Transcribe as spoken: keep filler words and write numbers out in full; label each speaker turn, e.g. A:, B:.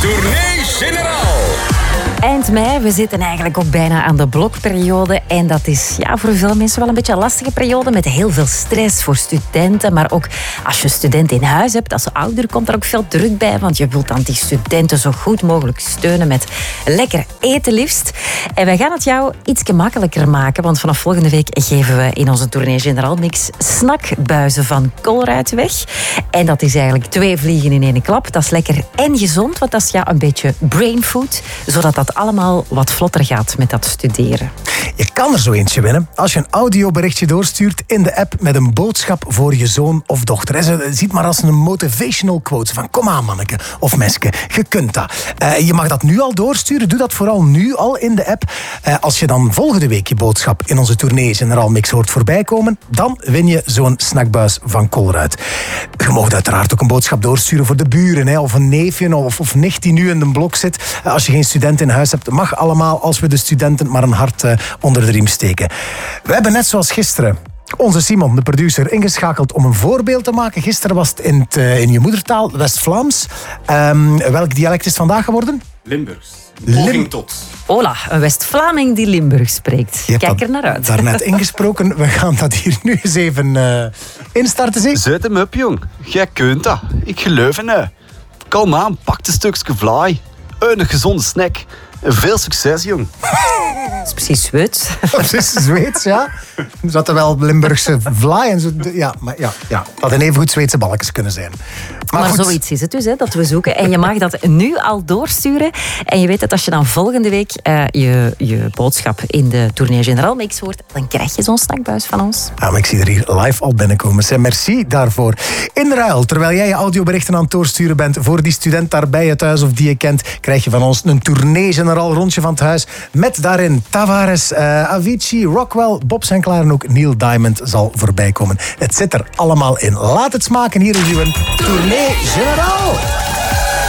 A: Tournee Generaal.
B: Eind mei, we zitten eigenlijk ook bijna aan de blokperiode. En dat is ja, voor veel mensen wel een beetje een lastige periode met heel veel stress voor studenten. Maar ook als je studenten in huis hebt, als ouder, komt er ook veel druk bij. Want je wilt dan die studenten zo goed mogelijk steunen met lekker eten liefst. En wij gaan het jou iets gemakkelijker maken. Want vanaf volgende week geven we in onze Tournee Generaal Mix snackbuizen van Colruyt weg. En dat is eigenlijk twee vliegen in één klap. Dat is lekker en gezond, want dat is ja, een beetje brainfood. Zodat dat allemaal wat vlotter gaat met dat studeren.
C: Je kan er zo eentje winnen als je een audioberichtje doorstuurt in de app met een boodschap voor je zoon of dochter. He, ziet maar als een motivational quote van kom aan manneke of meske, je kunt dat. Uh, je mag dat nu al doorsturen, doe dat vooral nu al in de app. Uh, als je dan volgende week je boodschap in onze Tournee Generaal Mix hoort voorbij komen, dan win je zo'n snackbuis van Colruyt. Je mag uiteraard ook een boodschap doorsturen voor de buren, he, of een neefje of, of nicht die nu in de blok zit. Uh, als je geen student in huis hebt, mag allemaal als we de studenten maar een hart uh, onder de riem steken. We hebben net zoals gisteren onze Simon, de producer, ingeschakeld om een voorbeeld te maken. Gisteren was het in, het, uh, in je moedertaal, West-Vlaams. Um, welk dialect is het vandaag geworden?
D: Limburgs. Poging tot.
B: Hola, een West-Vlaming die Limburg spreekt. Kijk er naar uit.
C: Daarnet ingesproken. We gaan dat hier nu eens even uh, instarten. Zeg.
E: Zet hem op, jong. Jij kunt dat. Ik geloof in je. Kom aan, pak een stukje vlaai. Een gezonde snack. En veel succes, jong.
B: Dat is precies Zweeds.
C: Dat is Zweeds, ja. Er zaten wel Limburgse vlaai en zo. Ja, maar ja, ja. Dat hadden even goed Zweedse balkjes kunnen zijn.
B: Maar, maar zoiets is het dus, hè, dat we zoeken. En je mag dat nu al doorsturen. En je weet dat als je dan volgende week uh, je, je boodschap in de Tournee Generaal Mix hoort, dan krijg je zo'n snackbuis van ons.
C: Ja, maar ik zie er hier live al binnenkomen. Zeg, merci daarvoor. In ruil, terwijl jij je audioberichten aan het doorsturen bent voor die student daar bij je thuis of die je kent, krijg je van ons een Tournee Generaal rondje van het huis. Met daarin Tavares, uh, Avicii, Rockwell, Bob Sinclair en ook Neil Diamond zal voorbij komen. Het zit er allemaal in. Laat het smaken. Hier is uw Tournee Generaal.